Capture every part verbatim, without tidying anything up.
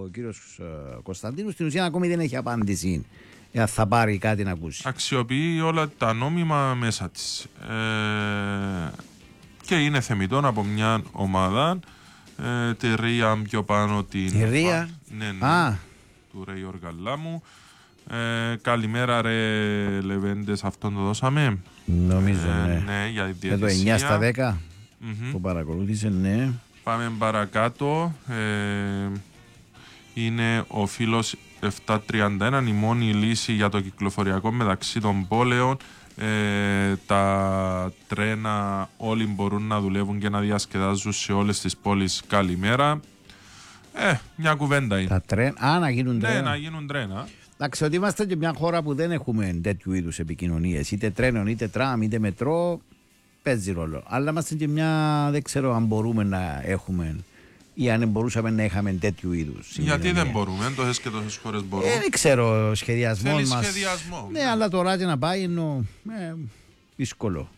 ο κύριος Κωνσταντίνου, στην ουσία ακόμη δεν έχει απάντηση. Για θα πάρει κάτι να ακούσει. Αξιοποιεί όλα τα νόμιμα μέσα της. Ε, και είναι θεμιτόν από μια ομάδα. Ε, τη Ρία πιο πάνω την. Τη Ρία. Ναι, ναι. Α. Του Ρέι Οργαλάμου. Ε, καλημέρα ρε Λεβέντες, αυτόν το δώσαμε. Νομίζω, ε, ναι. ναι. Για για το εννιά στα δέκα mm-hmm. που παρακολούθησε, ναι. Πάμε παρακάτω. Ε, είναι ο φίλος επτακόσια τριάντα ένα, η μόνη λύση για το κυκλοφοριακό μεταξύ των πόλεων. Ε, τα τρένα όλοι μπορούν να δουλεύουν και να διασκεδάζουν σε όλες τις πόλεις. Καλημέρα. Ε, μια κουβέντα είναι. Τα τρένα, α, να γίνουν τρένα. Ναι, να γίνουν τρένα. Εντάξει, ότι είμαστε και μια χώρα που δεν έχουμε τέτοιου είδους επικοινωνίες. Είτε τρένων, είτε τραμ, είτε μετρό. Παίζει ρόλο. Αλλά είμαστε και μια, δεν ξέρω αν μπορούμε να έχουμε ή αν μπορούσαμε να είχαμε τέτοιου είδους. Γιατί δεν μπορούμε, τόσες και τόσες χώρες μπορούμε. Δεν ξέρω, σχεδιασμό μας. Θέλει σχεδιασμό. Ναι, ναι, αλλά τώρα και να πάει είναι ε, δύσκολο.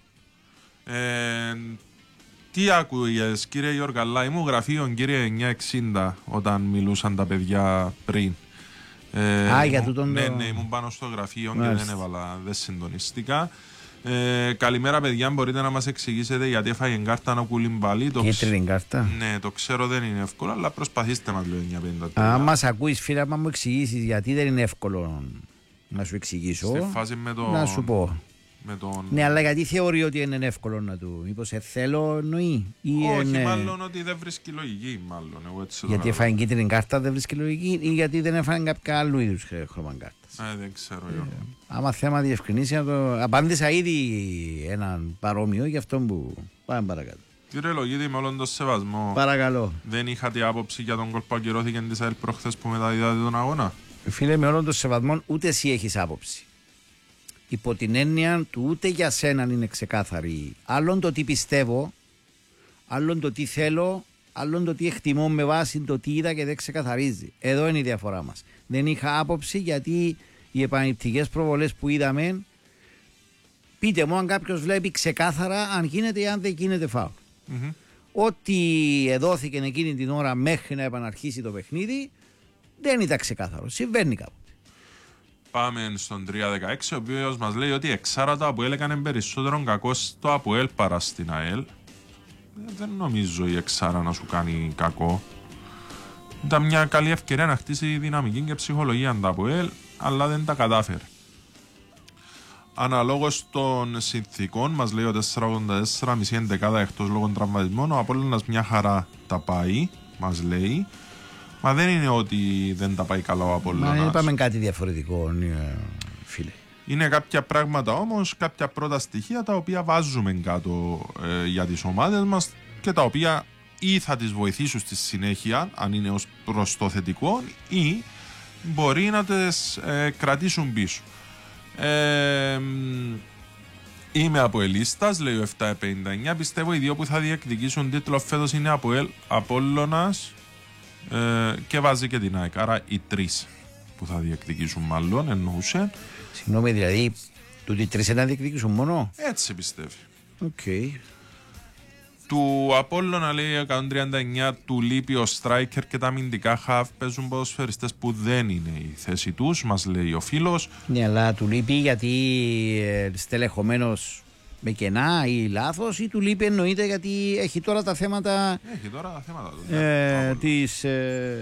Ε, τι άκουγες κύριε Γιώργαλά, μου γραφείο κύριε εννιακόσια εξήντα όταν μιλούσαν τα παιδιά πριν. Ε, Α, για τούτον ναι, το... ναι, ήμουν πάνω στο γραφείο και δεν έβαλα, δεν συντονιστικά. Ε, καλημέρα παιδιά, μπορείτε να μας εξηγήσετε γιατί έφαγε κάρτα να κουλιμπαλί. Κίτρινη κάρτα. Ναι, το ξέρω δεν είναι εύκολο, αλλά προσπαθήστε μας λέω εννιακόσια πενήντα τρία. Αν μας ακούεις φίλα, μα μου εξηγήσεις γιατί δεν είναι εύκολο να σου εξηγήσω. Στη φάση με το... Να σου πω. Με τον... Ναι, αλλά γιατί θεωρεί ότι είναι εύκολο να του. Μήπως ε, θέλω εννοεί. Ή όχι, είναι... μάλλον ότι δεν βρίσκει λογική. Μάλλον, εγώ έτσι γιατί έφαγε κίτρινη κάρτα δεν βρίσκει λογική, ή γιατί δεν έφαγε κάποια άλλου είδου χρώμα κάρτα. Ε, δεν ξέρω εγώ. Ε, άμα θέμα διευκρινίσει, το... απάντησα ήδη έναν παρόμοιο για αυτό που. Πάμε παρακάτω. Κύριε Λογίδη, με όλον τον σεβασμό. Παρακαλώ. Δεν είχατε άποψη για τον κόλπο που ακυρώθηκε τη ΑΕΛ προχθές που μεταδίδατε τον αγώνα. Φίλε, με όλον τον σεβασμό, ούτε εσύ έχεις άποψη. Υπό την έννοια του ούτε για σένα είναι ξεκάθαρη. Άλλον το τι πιστεύω, άλλον το τι θέλω, άλλον το τι εκτιμώ με βάση το τι είδα και δεν ξεκαθαρίζει. Εδώ είναι η διαφορά μας. Δεν είχα άποψη γιατί οι επαναληπτικές προβολές που είδαμε, πείτε μου αν κάποιος βλέπει ξεκάθαρα αν γίνεται ή αν δεν γίνεται φάουλ. Mm-hmm. Ό,τι εδόθηκε εκείνη την ώρα μέχρι να επαναρχίσει το παιχνίδι δεν ήταν ξεκάθαρο. Συμβαίνει κάπου. Πάμε στον τρία δεκαέξι, ο οποίος μας λέει ότι εξάρα το ΑΠΟΕΛ έκανε περισσότερο κακό στο ΑΠΟΕΛ παρά στην ΑΕΛ. Δεν νομίζω η εξάρα να σου κάνει κακό. Ήταν μια καλή ευκαιρία να χτίσει δυναμική και ψυχολογία το ΑΠΟΕΛ, αλλά δεν τα κατάφερε. Αναλόγως των συνθήκων, μας λέει ο τέσσερα ογδόντα τέσσερα, μισή εντεκάδα εκτός λόγω τραυματισμών, ο Απόλλωνας μια χαρά τα πάει, μας λέει. Μα δεν είναι ότι δεν τα πάει καλά ο Απόλλωνας. Μα είπαμε κάτι διαφορετικό, φίλε. Είναι κάποια πράγματα όμως, κάποια πρώτα στοιχεία τα οποία βάζουμε κάτω ε, για τις ομάδες μας και τα οποία ή θα τις βοηθήσουν στη συνέχεια, αν είναι ως προς το θετικό, ή μπορεί να τις ε, κρατήσουν πίσω. Ε, είμαι Αποελίστας, λέει ο επτακόσια πενήντα εννιά. Πιστεύω οι δύο που θα διεκδικήσουν τίτλο φέτος είναι Αποέλ, Απόλλωνας ε, και βάζει και την ΑΕΚ. Άρα οι τρεις που θα διεκδικήσουν, μάλλον εννοούσε. Συγγνώμη, δηλαδή, τούτοι τρεις να διεκδικήσουν μόνο. Έτσι πιστεύει. Οκ. Okay. Του Απόλλωνα, λέει εκατόν τριάντα εννιά, του λείπει ο striker και τα αμυντικά χαφ. Παίζουν ποδοσφαιριστές που δεν είναι η θέση τους, μας λέει ο φίλος. Ναι, αλλά του λείπει γιατί ε, στελεχωμένος με κενά ή λάθος, ή του λείπει εννοείται γιατί έχει τώρα τα θέματα. Έχει τώρα τα θέματα του. Ε, της, ε,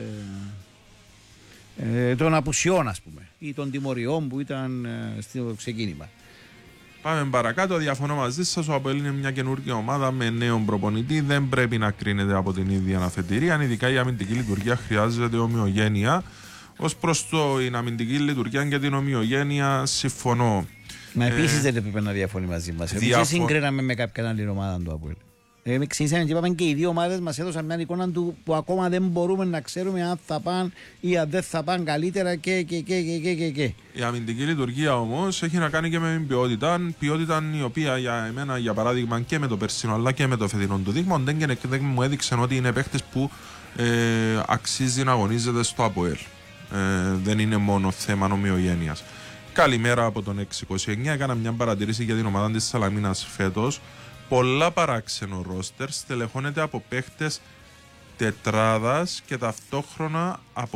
ε, των απουσιών, ας πούμε, ή των τιμωριών που ήταν ε, στο ξεκίνημα. Πάμε παρακάτω. Διαφωνώ μαζί σας. Ο ΑΠΟΕΛ είναι μια καινούργια ομάδα με νέον προπονητή. Δεν πρέπει να κρίνεται από την ίδια αναφετηρία. Ειδικά η αμυντική λειτουργία χρειάζεται ομοιογένεια. Ως προς την αμυντική λειτουργία και την ομοιογένεια, συμφωνώ. Μα επίσης ε, δεν πρέπει να διαφωνεί μαζί μας. Εμείς διαφο... δεν συγκρίναμε με κάποια άλλη ομάδα του ΑΠΟΕΛ. Ε, Ξήσαμε και είπαμε και οι δύο ομάδες μας έδωσαν μια εικόνα του που ακόμα δεν μπορούμε να ξέρουμε αν θα πάνε ή αν δεν θα πάνε καλύτερα και και και και και και. Η αμυντική λειτουργία όμως έχει να κάνει και με την ποιότητα. Ποιότητα η οποία για εμένα, για παράδειγμα, και με το περσινό αλλά και με το φετινό του δείγμα δεν, δεν μου έδειξαν ότι είναι παίχτες που ε, αξίζει να αγωνίζεται στο ΑΠΟΕΛ. Ε, δεν είναι μόνο θέμα ομοιογένειας. Καλημέρα από τον έξι είκοσι εννιά. Έκανα μια παρατηρήση για την ομάδα της Σαλαμίνας φέτος. Πολλά παράξενο ρόστερ στελεχώνεται από παίχτες τετράδας και ταυτόχρονα από